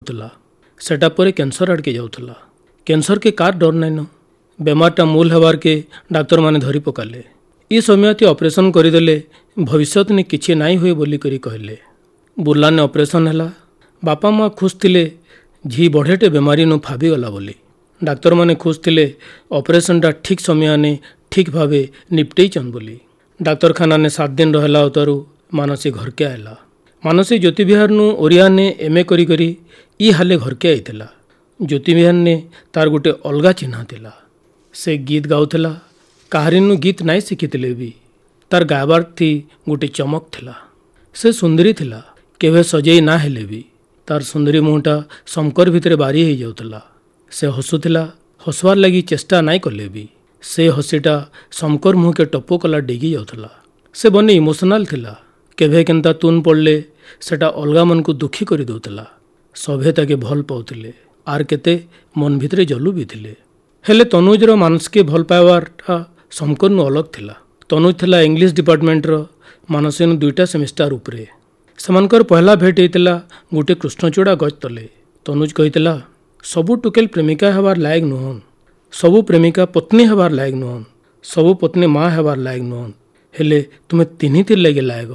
घुटुला सेटा परे cancer आड़के जाउथला। Cancer के कार डर नाइन बेमारटा मूल हेबार के डाक्तर माने धरी पकाले। ई समय ऑपरेशन करदेले भविष्य ने किछि नाई हुए बोली करी कहले। बुर्ला ने ऑपरेशन हैला। बापा माँ खुश थिले झी बढ़ेटे बेमारी नु फाबी गला बोली। डाक्तर माने खुश थिले ऑपरेशनटा ठीक समय ने ठीक भावे निपटई चन बोली। डाक्तरखाना ने 7 दिन रहला उतारू मानसी घर के आयला। मानसी ज्योति विहार नु ओरिया ने एमए करी करी ई हाले घर के आईला। ज्योति विहार ने तार गोटे अलगा चिन्ह थिला। से गीत गाउथला। काहारी नु गीत नाई शिखिथिले भी तार गायबार थी गोटे चमक थिला। से सुंदरी थिला केवे सजेई ना हेले भी तार सुंदरी मुहटा समकर भितरे बारी हो जाउथला। से हसुथिला हसवार लगी चेष्टा नाई कले भी से हसीटा समकर मुह के टप्पो कला डेगी जाउथला। से बने इमोशनाल थिला केवे केनता तुन पड़ले सेटा अलगा मन को दुखी करी दउथला। सभे ताके भल पाउथिले आर केते मन भितरे जलू भी थिले। हेले तनुजर मानस के भल पाइबारटा समकर नु अलग थिला। तनुज थिला इंग्लिश डिपार्टमेंट रो मानसी नु 2टा सेमिस्टर उपरे। समानकर पहला भेट होइतिला गोटे कृष्णचूड़ा गछ तले। तनुज कहितिला सबु टुकेल प्रेमिका हेबार लायक नुहन, सबु प्रेमिका पत्नी हेबार लायक नुहन, सबु पत्नी माँ हेबार लायक नुहन, हेले तुमे तिन्ही तिर लगे लायक।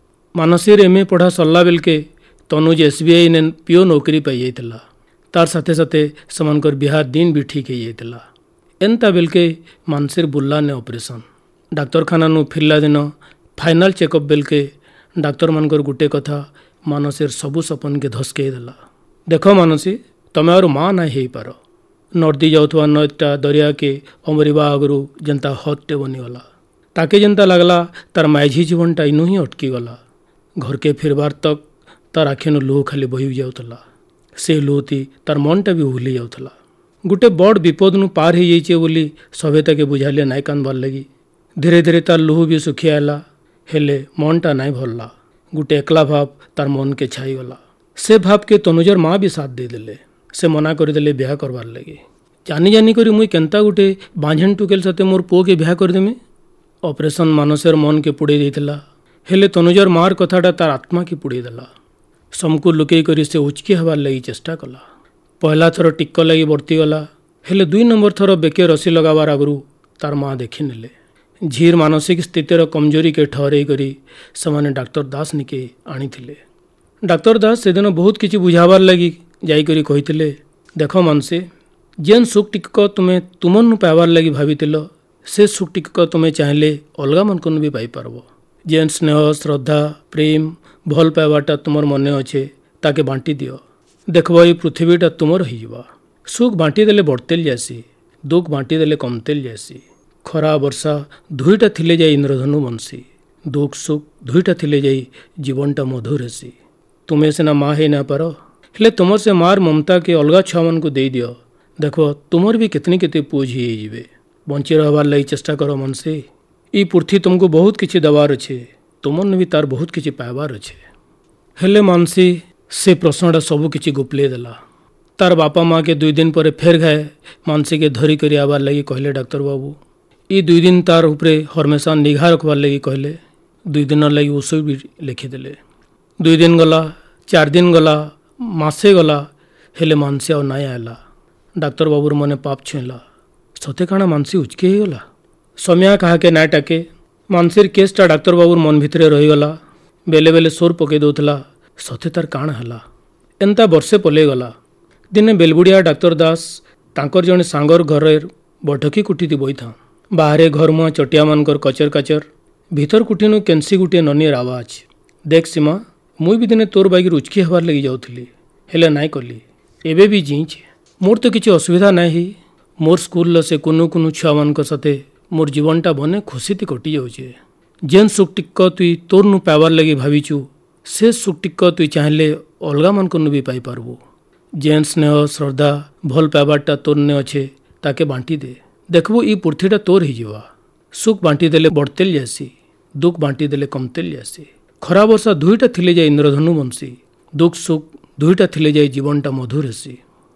मानसीर एमए पढ़ा सरला बेलके तनुज एसबीआई ने पीओ नौकरी पाई जाइतिला। तार साथे साथे समानकर बिहार दिन भी ठीक हो जाइतिला। एंता बेलके मानसीर बुल्ला ने ऑपरेशन। डाक्तरखाना नु फिरला दिन फाइनल चेकअप बेलके डाक्तर मानकर गुटे कथा मानसीर सबु सपन के धसके देला। देख मानसी तमे और माँ ना हो पार। नर्दी जाउथवा नदटा दरिया के अमरीबा आगरू जेनता हदटे बनीगला। ताके जेनता लगला तार माझी जीवनटा इनु ही अटकी गला। घर के फिरबार तक तार आखिनु लुह खाली बही जाउथला। से लुहती तार मनटा भी उहली जाउथला। गुटे बड़ विपद नु पार हो जाइछे बोली सभे ताके बुझाले नाई कानबार लगी। धीरे धीरे तार लुह भी सुखी आयला। हेले मनटा नाई भरला। गुटे एकला भाव तार मन के छाई गला। से भाव के तनुजर माँ भी साथ दे देले। से मना करदेले ब्याह करबार लगे। जानी जानी करी मुई केनता गुटे बांझेन टुकेल साथे मोर पुओ के ब्याह करदेमी। ऑपरेशन मानसर मन के पुड़े देथिला। हेले तनुजर मार कथाटा तार आत्मा के पुड़े देला। समकु लुकेई करी से उचकी हबार लगी चेष्टा कला। पहला थर टिक्क लगी बर्ती गला। हेले 2 नंबर थर बेके रसी लगाबार आगरू तार माँ देखी नेले। झीर मानसिक स्थितिर कमजोरी के ठहरे करी समाने डाक्तर दास निके आनी थिले। डाक्तर दास से दिन बहुत किछि बुझाबार लगी जाई करी कहिथिले देख मानसी जेन सुख टिक्क तुमे तुमन पाइबार लगी भाविथिल से सुख टिक्क तुमे चाहिले अलगा मनकन भी पाई पारबो। जेन स्नेह श्रद्धा प्रेम भल पाइबाटा तुमर मने अच्छे ताके बांटी दियो। देखबो ई पृथ्वीटा तुमर होइबा। सुख बांटी देले बढ़तेल जासी, दुख बांटी देले कमतेल जासी। खरा वर्षा दुईटा थिले जाई इंद्रधनु बंसी। दुख सुख दुईटा थिले जाई जीवनटा मधुर हेसी। तुमे सिना माँ है ना पार हेले तुमर से मार ममता के अलगा छुआ मन को दे दियो। देखो तुमर भी कितनी केते पूज ही जीवे। बंची रहबार लगी चेष्टा करो मन से। ई पृथ्वी तुमको बहुत किछि दबार अच्छे तुमन भी तार बहुत किछि पाइबार अच्छे। हेले मानसी से प्रश्नटा सबु किछि गुपले देला। तार बापा माँ के 2 दिन पर फेर गए मानसी के धरी करी आबार लगी कहले डाक्तर बाबू ई 2 दिन तार उपरे हमेशा निगाह रखबार लगी कहले। 2 दिन लगी ओषध भी लिखिदेले। 2 दिन गला 4 दिन गला मासे गला हेले मानसी आ नाई आयला। डाक्तर बाबूर मने पाप छुईला। सते काना मानसी उचके ही गला। समय कहा के नाई टाके मानसीर केसटा डाक्तर बाबूर मन भितरे रहीगला। बेले बेले सोर पके दउथला सते तार काण हला। एंता वर्षे पले गला। दिने बेलबुड़िया डाक्तर दास तांकर जने सांगर घरे बैठकी कुटी बईथा। बाहरे घर मुआ चटिया मानकर कचर काचर भीतर कुटीनु केंसी गुटे ननियर आवाज देख सीमा मुई भी दिने तोर बाइक उचकी हबार लगी जाउथली हेले नाई कली। एबे भी जीच मोर तो किछि असुविधा नाही। मोर स्कूल से कुनु कुनु छुआ मानक साथे मोर जीवनटा बने खुशी ती कटि जाउछे। जेन सुख टिक्क तुई तोर नु पाइबार लगी भाविचु से सुख टिक्क तुई चाहिले अलगा मानकनु भी पाई पारबो। जेन स्नेह श्रद्धा भल पाइबारटा तोर ने अच्छे ताके बांटी दे। देखबो ई पृथ्वीटा तोर ही जीवा। सुख बांटी देले बढ़तेल जासी, दुख बांटी देले कमतेल जासी। खरा वर्षा दुईटा थिले जाए इंद्रधनु बंसी। दुख सुख दुईटा थिले जाए जीवनटा मधुर हेसी।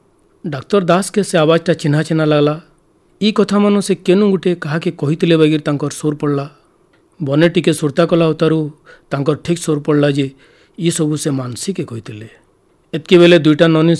डाक्तर दास के से आवाजटा चिन्हा चिन्हा लगला। ई कथा मन से केनु गुटे कहा के कहितिले बगिर तांकर सुर पड़ला। बने टिके सुरता कला उतारू तांकर ठीक सुर पड़ला जे ई सबु से मानसी के कहितिले। एतके बेले दुईटा ननी